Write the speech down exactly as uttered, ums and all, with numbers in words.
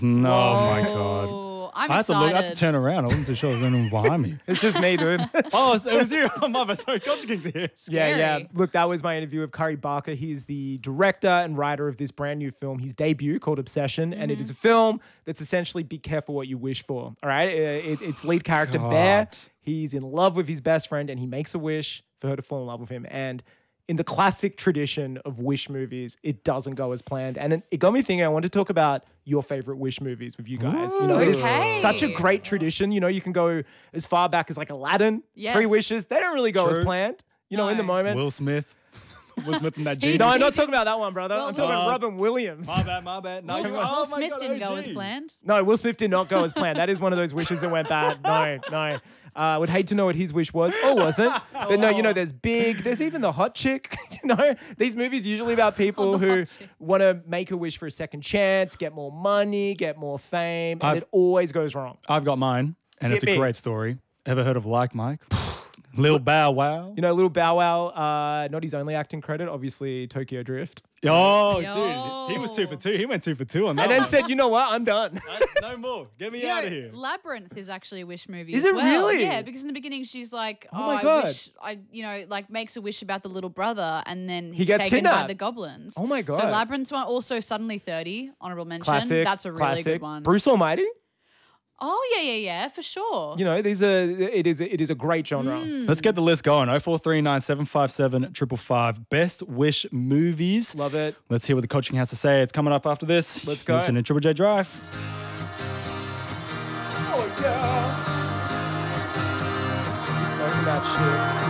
No, my God. Oh, I'm I have to excited. look. I have to turn around. I wasn't too sure there was anyone behind me. It's just me, dude. Oh, it was you. Oh, my bad. Sorry, Culture Kings here. Yeah, yeah. Scary. Look, that was my interview with Curry Barker. He's the director and writer of this brand new film, his debut called Obsession. And it Mm-hmm. is a film that's essentially Be Careful What You Wish For. All right. Uh, It, it's lead character God. Bear. He's in love with his best friend and he makes a wish for her to fall in love with him. And in the classic tradition of Wish movies, it doesn't go as planned. And it, it got me thinking, I want to talk about your favorite Wish movies with you guys. You know, it's Okay. such a great tradition. You know, you can go as far back as like Aladdin, Yes. Three Wishes. They don't really go as True. planned. You know, in the No. moment. Will Smith. Will Smith and that He- genie. No, I'm not talking about that one, brother. Well, I'm talking Will- about Robin Williams. My bad, my bad. No, Will, come Will on. Oh my Smith God, didn't go O G. as planned. No, Will Smith did not go as planned. That is one of those wishes that went bad. No, no. I uh, would hate to know what his wish was or wasn't. But no, you know, there's Big. There's even the Hot Chick. You know, these movies usually about people Oh, the who Hot Chick. want to make a wish for a second chance, get more money, get more fame, and I've- it always goes wrong. I've got mine, and it's Hit a me. great story. Ever heard of Like Mike? Lil Bow Wow. You know, little Bow Wow, uh, not his only acting credit, obviously Tokyo Drift. Oh, Yo. dude. He was two for two. He went two for two on that And then one. said, you know what, I'm done. No more. Get me You out know, of here. Labyrinth is actually a wish movie. Is as it well. really? Yeah, because in the beginning she's like, "Oh, my I God. wish I, you know, like makes a wish about the little brother, and then he's gets taken by kidnapped. the goblins." Oh my So God. Labyrinth's one also Suddenly thirty, honorable mention. Classic. That's a really classic. good one. Bruce Almighty. Oh yeah, yeah, yeah, for sure. You know, these are it is it is a great genre. Let's get the list going. oh four three nine, seven five seven, five five five. Best Wish movies. Love it. Let's hear what the coaching has to say. It's coming up after this. Let's go. Listen in Triple J Drive. Oh yeah. Smoking that shit.